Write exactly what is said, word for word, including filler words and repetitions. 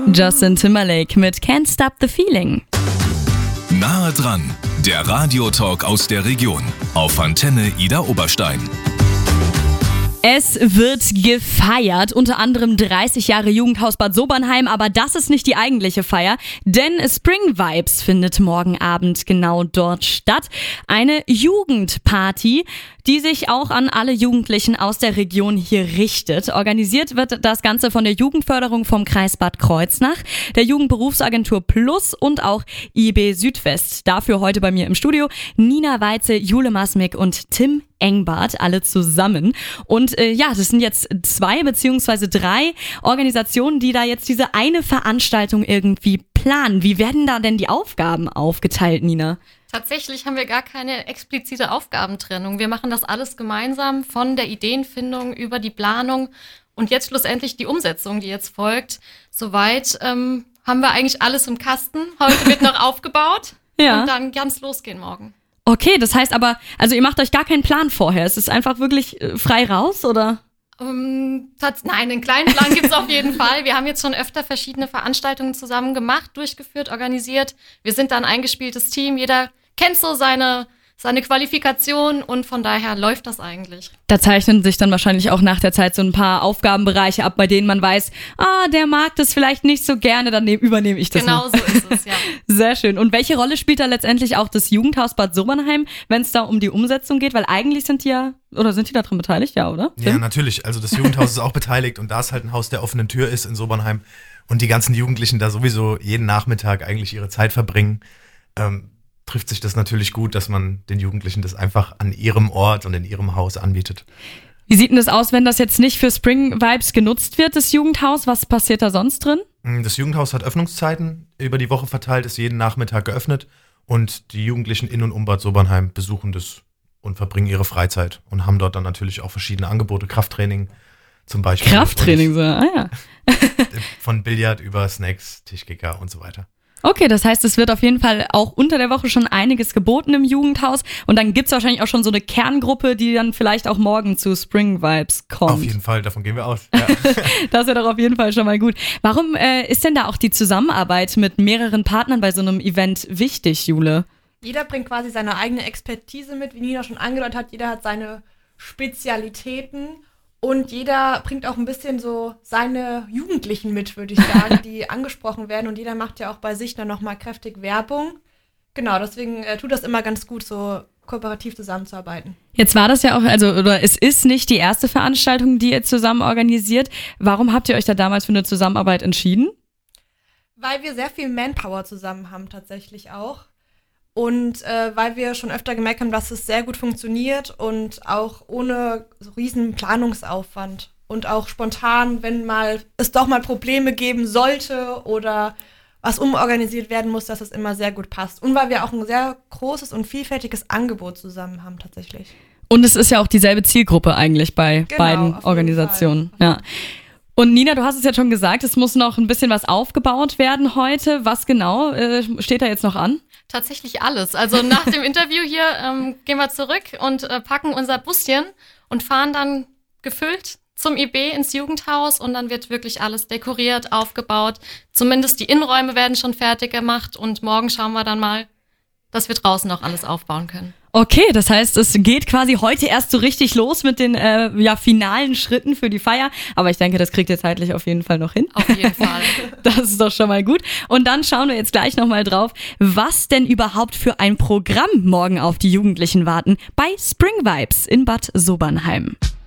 Justin Timberlake mit Can't Stop the Feeling. Nahe dran, der Radiotalk aus der Region auf Antenne Ida Oberstein. Es wird gefeiert, unter anderem dreißig Jahre Jugendhaus Bad Sobernheim, aber das ist nicht die eigentliche Feier, denn Spring Vibes findet morgen Abend genau dort statt. Eine Jugendparty, die sich auch an alle Jugendlichen aus der Region hier richtet. Organisiert wird das Ganze von der Jugendförderung vom Kreis Bad Kreuznach, der Jugendberufsagentur Plus und auch I B Südwest. Dafür heute bei mir im Studio Nina Weitze, Jule Masmik und Tim Engbart, alle zusammen. Und äh, ja, das sind jetzt zwei beziehungsweise drei Organisationen, die da jetzt diese eine Veranstaltung irgendwie planen. Wie werden da denn die Aufgaben aufgeteilt, Nina? Tatsächlich haben wir gar keine explizite Aufgabentrennung. Wir machen das alles gemeinsam, von der Ideenfindung über die Planung und jetzt schlussendlich die Umsetzung, die jetzt folgt. Soweit ähm, haben wir eigentlich alles im Kasten. Heute wird noch aufgebaut Ja. Und dann ganz losgehen morgen. Okay, das heißt aber, also ihr macht euch gar keinen Plan vorher. Es ist einfach wirklich äh, frei raus, oder? Um, tats- Nein, einen kleinen Plan gibt's auf jeden Fall. Wir haben jetzt schon öfter verschiedene Veranstaltungen zusammen gemacht, durchgeführt, organisiert. Wir sind da ein eingespieltes Team. Jeder kennt so seine, seine Qualifikation und von daher läuft das eigentlich. Da zeichnen sich dann wahrscheinlich auch nach der Zeit so ein paar Aufgabenbereiche ab, bei denen man weiß, ah, der mag das vielleicht nicht so gerne, dann nehm, übernehme ich das Genau mal. so ist es, ja. Sehr schön. Und welche Rolle spielt da letztendlich auch das Jugendhaus Bad Sobernheim, wenn es da um die Umsetzung geht? Weil eigentlich sind die ja, oder sind die da drin beteiligt, ja, oder? Ja, Tim? natürlich. Also das Jugendhaus ist auch beteiligt und da es halt ein Haus der offenen Tür ist in Sobernheim und die ganzen Jugendlichen da sowieso jeden Nachmittag eigentlich ihre Zeit verbringen, ähm, trifft sich das natürlich gut, dass man den Jugendlichen das einfach an ihrem Ort und in ihrem Haus anbietet. Wie sieht denn das aus, wenn das jetzt nicht für Spring Vibes genutzt wird, das Jugendhaus? Was passiert da sonst drin? Das Jugendhaus hat Öffnungszeiten, über die Woche verteilt, ist jeden Nachmittag geöffnet und die Jugendlichen in und um Bad Sobernheim besuchen das und verbringen ihre Freizeit und haben dort dann natürlich auch verschiedene Angebote, Krafttraining zum Beispiel. Krafttraining, so, ah ja. Von Billard über Snacks, Tischkicker und so weiter. Okay, das heißt, es wird auf jeden Fall auch unter der Woche schon einiges geboten im Jugendhaus. Und dann gibt's wahrscheinlich auch schon so eine Kerngruppe, die dann vielleicht auch morgen zu Spring Vibes kommt. Auf jeden Fall, davon gehen wir aus. Ja. Das wäre doch auf jeden Fall schon mal gut. Warum äh, ist denn da auch die Zusammenarbeit mit mehreren Partnern bei so einem Event wichtig, Jule? Jeder bringt quasi seine eigene Expertise mit, wie Nina schon angedeutet hat. Jeder hat seine Spezialitäten. Und jeder bringt auch ein bisschen so seine Jugendlichen mit, würde ich sagen, die angesprochen werden. Und jeder macht ja auch bei sich dann nochmal kräftig Werbung. Genau, deswegen äh, tut das immer ganz gut, so kooperativ zusammenzuarbeiten. Jetzt war das ja auch, also oder es ist nicht die erste Veranstaltung, die ihr zusammen organisiert. Warum habt ihr euch da damals für eine Zusammenarbeit entschieden? Weil wir sehr viel Manpower zusammen haben tatsächlich auch. Und äh, weil wir schon öfter gemerkt haben, dass es sehr gut funktioniert und auch ohne so riesen Planungsaufwand und auch spontan, wenn mal es doch mal Probleme geben sollte oder was umorganisiert werden muss, dass es immer sehr gut passt. Und weil wir auch ein sehr großes und vielfältiges Angebot zusammen haben tatsächlich. Und es ist ja auch dieselbe Zielgruppe eigentlich bei Genau, beiden auf jeden Organisationen. Fall. Ja. Und Nina, du hast es ja schon gesagt, es muss noch ein bisschen was aufgebaut werden heute. Was genau äh, steht da jetzt noch an? Tatsächlich alles. Also nach dem Interview hier ähm, gehen wir zurück und äh, packen unser Buschen und fahren dann gefüllt zum I B ins Jugendhaus und dann wird wirklich alles dekoriert, aufgebaut. Zumindest die Innenräume werden schon fertig gemacht und morgen schauen wir dann mal, dass wir draußen auch alles aufbauen können. Okay, das heißt, es geht quasi heute erst so richtig los mit den äh, ja, finalen Schritten für die Feier. Aber ich denke, das kriegt ihr zeitlich auf jeden Fall noch hin. Auf jeden Fall. Das ist doch schon mal gut. Und dann schauen wir jetzt gleich nochmal drauf, was denn überhaupt für ein Programm morgen auf die Jugendlichen warten bei Spring Vibes in Bad Sobernheim.